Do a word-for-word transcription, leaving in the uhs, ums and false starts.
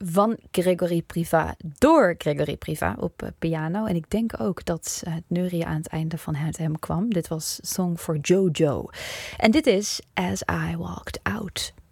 van Gregory Privat door Gregory Privat op uh, piano. En ik denk ook dat uh, het neurien aan het einde van het hem kwam. Dit was Song for Jojo. En dit is As I Walked Out.